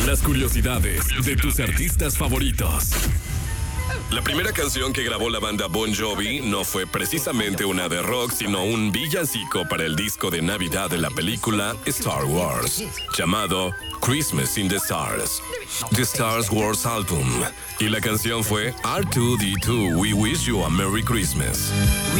Las curiosidades de tus artistas favoritos. La primera canción que grabó la banda Bon Jovi no fue precisamente una de rock, sino un villancico para el disco de Navidad de la película Star Wars, llamado Christmas in the Stars, The Star Wars Album. Y la canción fue R2-D2, We Wish You a Merry Christmas.